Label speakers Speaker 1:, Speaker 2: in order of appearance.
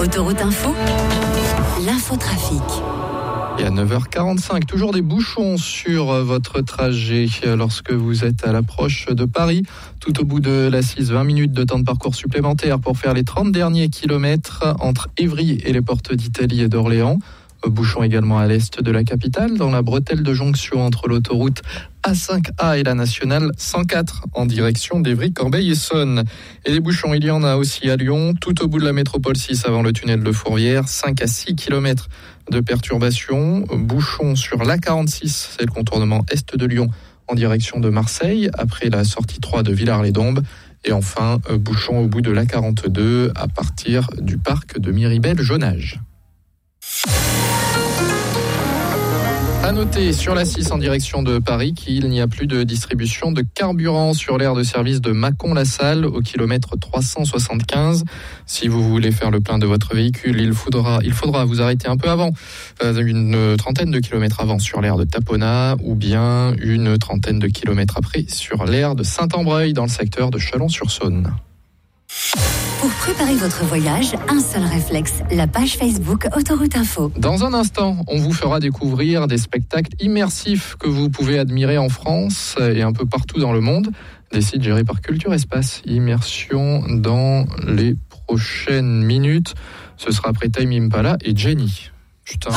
Speaker 1: Autoroute Info, l'infotrafic.
Speaker 2: Et à 9h45, toujours des bouchons sur votre trajet lorsque vous êtes à l'approche de Paris. Tout au bout de la 6, 20 minutes de temps de parcours supplémentaire pour faire les 30 derniers kilomètres entre Évry et les portes d'Italie et d'Orléans. Bouchons également à l'est de la capitale, dans la bretelle de jonction entre l'autoroute A5A et la nationale 104 en direction d'Évry-Corbeil-Essonnes. Et des bouchons, il y en a aussi à Lyon, tout au bout de la métropole 6 avant le tunnel de Fourvière, 5 à 6 km de perturbations. Bouchons sur l'A46, c'est le contournement est de Lyon en direction de Marseille, après la sortie 3 de Villars-les-Dombes. Et enfin, bouchons au bout de l'A42 à partir du parc de Miribel-Jonage. À noter sur la 6 en direction de Paris qu'il n'y a plus de distribution de carburant sur l'aire de service de Mâcon-la-Salle au kilomètre 375. Si vous voulez faire le plein de votre véhicule, il faudra vous arrêter un peu avant, une trentaine de kilomètres avant sur l'aire de Taponat ou bien une trentaine de kilomètres après sur l'aire de Saint-Ambreuil dans le secteur de Chalon-sur-Saône.
Speaker 1: Pour préparer votre voyage, un seul réflexe, la page Facebook Autoroute Info.
Speaker 2: Dans un instant, on vous fera découvrir des spectacles immersifs que vous pouvez admirer en France et un peu partout dans le monde. Des sites gérés par Culture Espace. Immersion dans les prochaines minutes. Ce sera après Tame Impala et Jenny. Putain.